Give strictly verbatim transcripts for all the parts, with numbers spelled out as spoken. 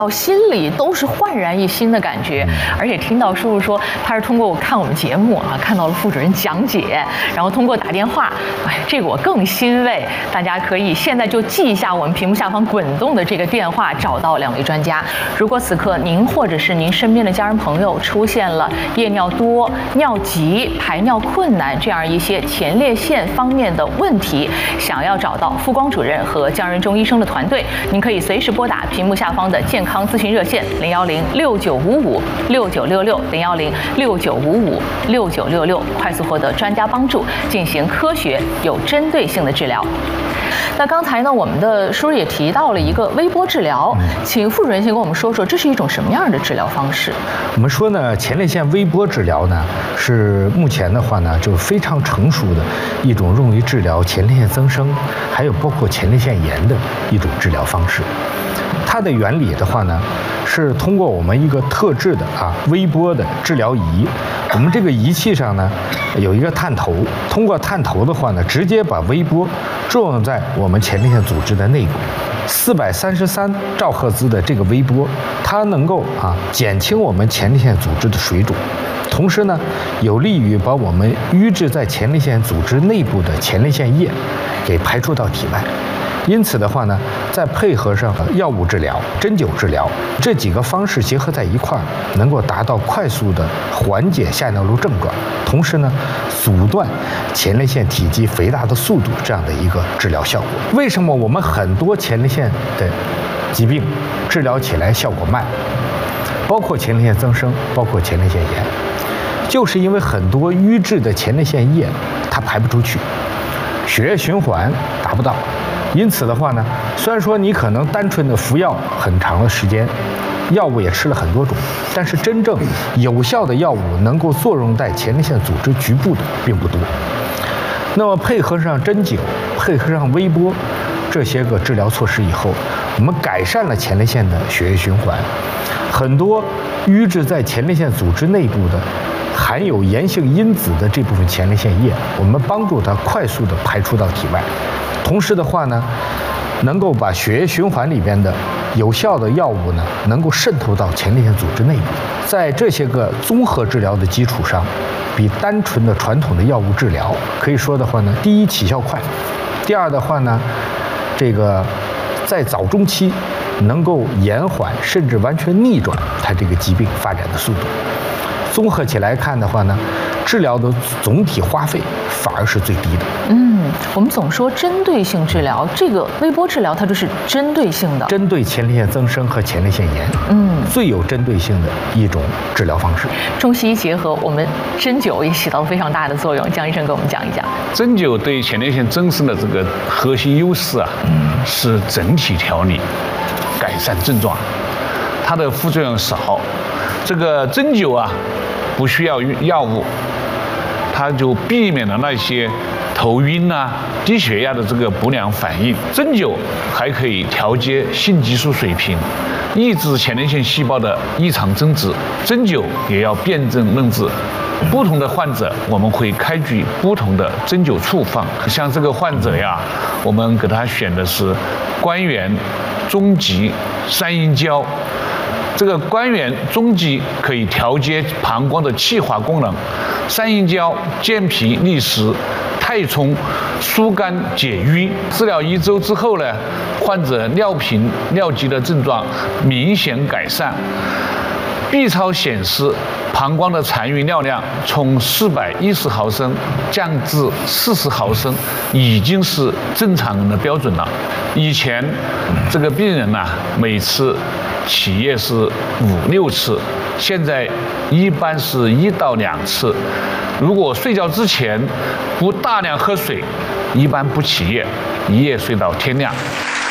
到心里都是焕然一新的感觉。而且听到叔叔说他是通过我看我们节目啊，看到了副主任讲解，然后通过打电话，哎，这个我更欣慰。大家可以现在就记一下我们屏幕下方滚动的这个电话，找到两位专家。如果此刻您或者是您身边的家人朋友出现了夜尿多、尿急、排尿困难这样一些前列腺方面的问题，想要找到傅光主任和姜仁忠医生的团队，您可以随时拨打屏幕下方的健康咨询热线零幺零六九五五六九六六零幺零六九五五六九六六，快速获得专家帮助，进行科学有针对性的治疗。那刚才呢，我们的叔叔也提到了一个微波治疗，请副主任先跟我们说说，这是一种什么样的治疗方式？ 我们说呢，前列腺微波治疗呢，是目前的话呢，就非常成熟的一种用于治疗前列腺增生，还有包括前列腺炎的一种治疗方式。它的原理的话呢，是通过我们一个特制的啊微波的治疗仪，我们这个仪器上呢有一个探头，通过探头的话呢，直接把微波作用在我们前列腺组织的内部。四百三十三兆赫兹的这个微波，它能够啊减轻我们前列腺组织的水肿，同时呢，有利于把我们淤滞在前列腺组织内部的前列腺液给排出到体外。因此的话呢，再配合上药物治疗、针灸治疗这几个方式结合在一块儿，能够达到快速的缓解下尿路症状，同时呢，阻断前列腺体积肥大的速度这样的一个治疗效果。为什么我们很多前列腺的疾病治疗起来效果慢，包括前列腺增生，包括前列腺炎，就是因为很多淤滞的前列腺液它排不出去，血液循环达不到。因此的话呢，虽然说你可能单纯的服药很长的时间，药物也吃了很多种，但是真正有效的药物能够作用在前列腺组织局部的并不多。那么配合上针灸，配合上微波这些个治疗措施以后，我们改善了前列腺的血液循环，很多淤滞在前列腺组织内部的含有炎性因子的这部分前列腺液，我们帮助它快速的排出到体外。同时的话呢，能够把血液循环里边的有效的药物呢，能够渗透到前列腺组织内部。在这些个综合治疗的基础上，比单纯的传统的药物治疗可以说的话呢，第一起效快，第二的话呢，这个在早中期能够延缓甚至完全逆转它这个疾病发展的速度。综合起来看的话呢，治疗的总体花费反而是最低的。 嗯，我们总说针对性治疗，这个微波治疗它就是针对性的， 针对前列腺增生和前列腺炎，嗯，最有针对性的一种治疗方式。 中西医结合，我们针灸也起到了非常大的作用。姜医生给我们讲一讲， 针灸对前列腺增生的这个核心优势啊，是整体调理、改善症状，它的副作用少。这个针灸啊，不需要药物，它就避免了那些头晕啊、低血压的这个不良反应。针灸还可以调节性激素水平，抑制前列腺细胞的异常增殖。针灸也要辨证论治，不同的患者我们会开具不同的针灸处方。像这个患者呀，我们给他选的是关元、中极、三阴交。这个关元、中极可以调节膀胱的气化功能，三阴交健脾利湿，太冲疏肝解郁。治疗一周之后呢，患者尿频、尿急的症状明显改善。B 超显示，膀胱的残余尿量从四百一十毫升降至四十毫升，已经是正常人的标准了。以前这个病人呐、啊，每次起夜是五六次，现在一般是一到两次。如果睡觉之前不大量喝水，一般不起夜，一夜睡到天亮。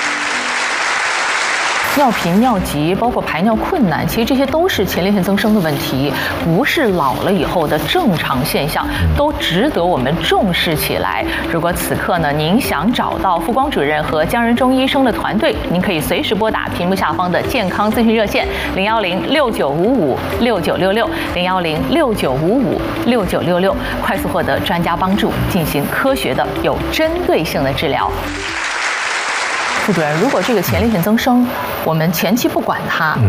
尿频、尿急，包括排尿困难，其实这些都是前列腺增生的问题，不是老了以后的正常现象，都值得我们重视起来。如果此刻呢，您想找到傅光主任和姜仁忠医生的团队，您可以随时拨打屏幕下方的健康咨询热线零幺零六九五五六九六六零幺零六九五五六九六六，快速获得专家帮助，进行科学的、有针对性的治疗。 副主任，如果这个前列腺增生，我们前期不管它，